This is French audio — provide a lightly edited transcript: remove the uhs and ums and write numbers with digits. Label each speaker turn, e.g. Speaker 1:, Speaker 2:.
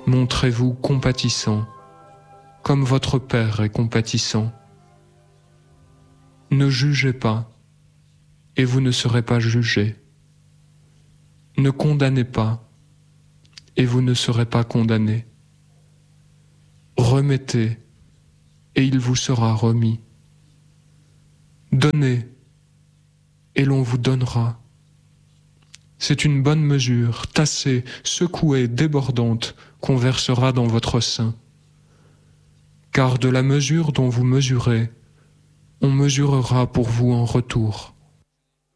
Speaker 1: Montrez-vous compatissant, comme votre Père est compatissant. Ne jugez pas, et vous ne serez pas jugés. Ne condamnez pas, et vous ne serez pas condamnés. Remettez, et il vous sera remis. Donnez, et l'on vous donnera. C'est une bonne mesure, tassée, secouée, débordante, qu'on versera dans votre sein. Car de la mesure dont vous mesurez, on mesurera pour vous en retour.